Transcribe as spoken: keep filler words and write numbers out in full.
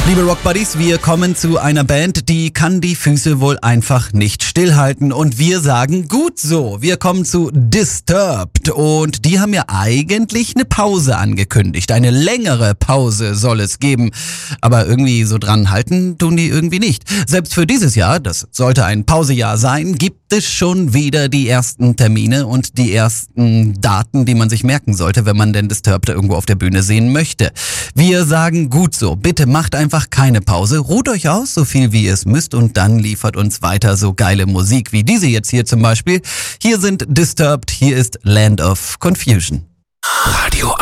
Liebe Rock Buddies, wir kommen zu einer Band, die kann die Füße wohl einfach nicht stillhalten. Und wir sagen gut so. Wir kommen zu Disturbed. Und die haben ja eigentlich eine Pause angekündigt. Eine längere Pause soll es geben. Aber irgendwie so dran halten tun die irgendwie nicht. Selbst für dieses Jahr, das sollte ein Pausejahr sein, gibt es schon wieder die ersten Termine und die ersten Daten, die man sich merken sollte, wenn man denn Disturbed irgendwo auf der Bühne sehen möchte. Wir sagen gut so. Bitte macht einfach keine Pause. Ruht euch aus, so viel wie ihr es müsst, und dann liefert uns weiter so geile Musik wie diese jetzt hier zum Beispiel. Hier sind Disturbed, hier ist Land of Confusion. Radio